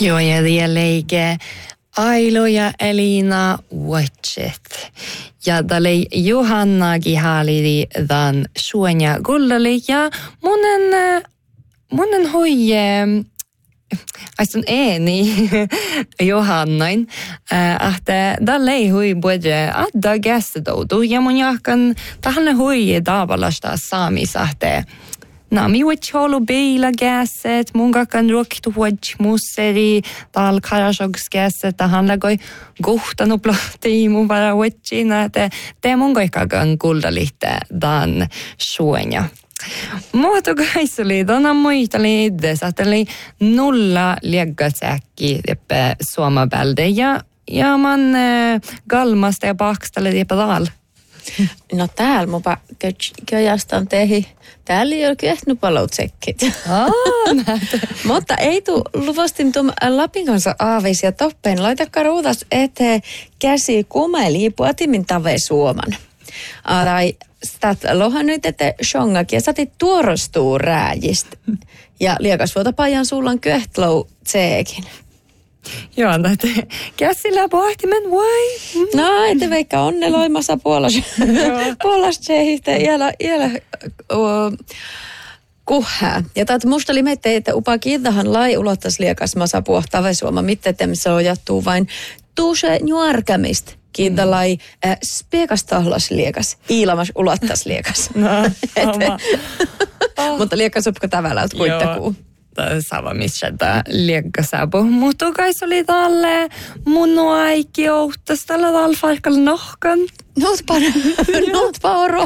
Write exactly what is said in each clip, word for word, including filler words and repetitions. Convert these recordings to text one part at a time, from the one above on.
Joo, ja vielä Ailo ja Elina Watchet. Ja tälle Johannakin halili tämän suonia gullali ja monen, monen hoie, aistun eeni Johannain, että tälle ei hui både adda gästedoudu ja mun jahkan tähän hui tavallasta saamisa, että no, mi voit hålla bila gasset, mun kan ruoktu huodj musseri, tal karasogs gasset, ta handla goi gohtan och plåtti mun bara huodjina, että te mun kan kulda lite dan suonia. Muoto kaisuli, dona muitali iddes, että oli nolla lieggatsäkki teppe suomabälde ja, ja man äh, galmasta ja pakstale teppe dal. No täällä mupa köjastan tehi. Täällä ei ole kehnyt paloutsekit. Mutta ei tuu luvastin tuon Lapin kanssa aaveisia toppeen. Laitakaa ruutas eteen käsi kumeli puatimin tave suoman. Tai stat lohan nyt ete shongakin ja saatit tuorostuu rääjistä. Ja liekasvuota pajan sullan köhtlou tseekin. Joo, että käsillä pohtimen vai? No, ette veikka onneloimassa puolas. Puolas tsehistä jäälä, jäälä uh, kuhää. Ja taat musta oli meitä, että upa kiintahan lai ulottas liekas masa puhtaa vesuoma. Mitte temmissä ojattuu vain tuuse nuarkamist. Kiinta lai äh, spekas tahlas liekas. Iilamas ulottas liekas. No, oma. Mutta liekas upka tavalla, että kuittakuu. Sama missä tämä liekkasapu. Mutta kai se oli tälle mun aiki outas tällä talfaikalla nohkan. Notpa, notpa oro.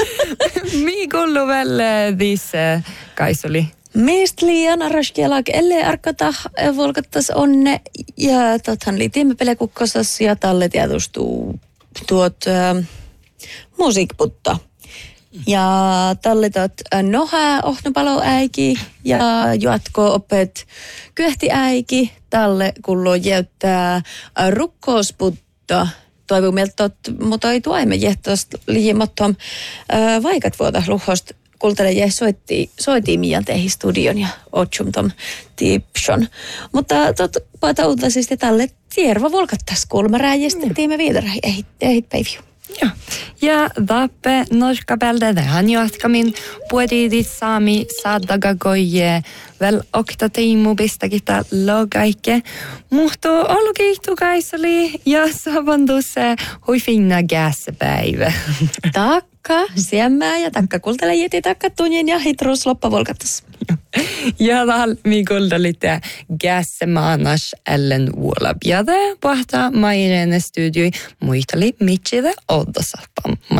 Mi kullu välle disse kai se oli. Meistä liian arraskielak, ellei arkata volkattas onne. Ja tothan li tiemme pelekukkosas ja talle tietustuu tuot äh, musiikputta. Ja tallitot nohää ohnopalo äiki ja jatko opet kyhti äiki. Talle kullo jäyttää rukkousputta. Toivon mieltä, mutta ei tuaimme jähtosta liimottom vaikat vuota luhosta. Kultele jäi soitti, soitiin mian teihin studion ja otsum tom tipson. Mutta tot puhuta uutlasista talle tierva volkattas kulma rääjistä tiimme viidarai ehit, ehit päiviä. Ja, ja dappe norska bälde hän jatkamin puolidit saami saadaga goje vel okta teimu pistakita logaike. Muhto olukihtu kaisali ja savandusse hui finna gäspäivä. Takka, siemmää ja takka kultele jeti takka tunnin ja hitrus loppa volkatas. Ja tal mi kulda lite gäsemanas ellen uolab. Ja det pohta Mairene studioi muisteli mitside oddosappa.